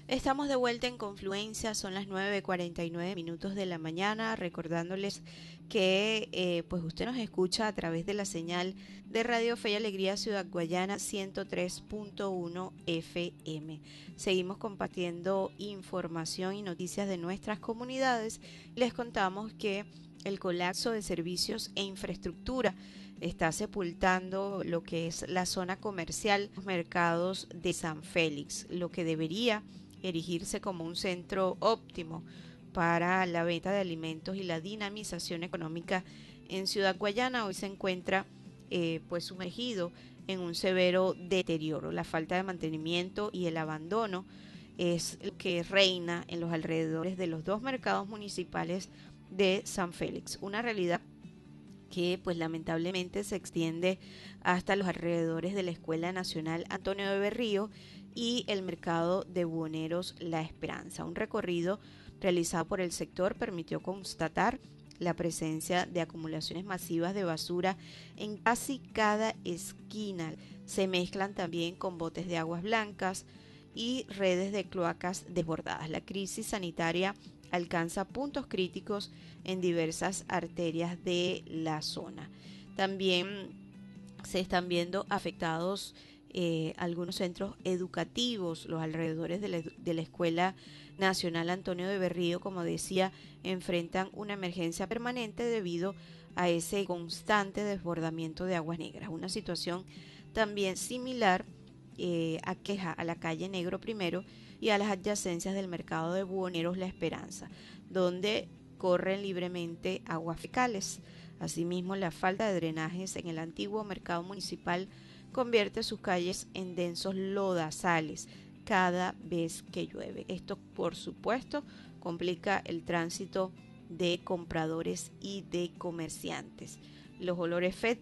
Estamos de vuelta en Confluencia, son las 9:49 de la mañana, recordándoles que pues usted nos escucha a través de la señal de Radio Fe y Alegría Ciudad Guayana 103.1 FM. Seguimos compartiendo información y noticias de nuestras comunidades. Les contamos que el colapso de servicios e infraestructura está sepultando lo que es la zona comercial, los mercados de San Félix, lo que debería erigirse como un centro óptimo para la venta de alimentos y la dinamización económica en Ciudad Guayana. Hoy se encuentra pues sumergido en un severo deterioro. La falta de mantenimiento y el abandono es lo que reina en los alrededores de los dos mercados municipales de San Félix, una realidad que pues lamentablemente se extiende hasta los alrededores de la Escuela Nacional Antonio de Berrío y el mercado de buhoneros La Esperanza. Un recorrido realizado por el sector permitió constatar la presencia de acumulaciones masivas de basura en casi cada esquina. Se mezclan también con botes de aguas blancas y redes de cloacas desbordadas. La crisis sanitaria alcanza puntos críticos en diversas arterias de la zona. También se están viendo afectados algunos centros educativos, los alrededores de la Escuela Nacional Antonio de Berrío, como decía, enfrentan una emergencia permanente debido a ese constante desbordamiento de aguas negras. Una situación también similar aqueja a la calle Negro Primero y a las adyacencias del mercado de buhoneros La Esperanza, donde corren libremente aguas fecales. Asimismo, la falta de drenajes en el antiguo mercado municipal convierte sus calles en densos lodazales cada vez que llueve. Esto, por supuesto, complica el tránsito de compradores y de comerciantes. Los olores fétidos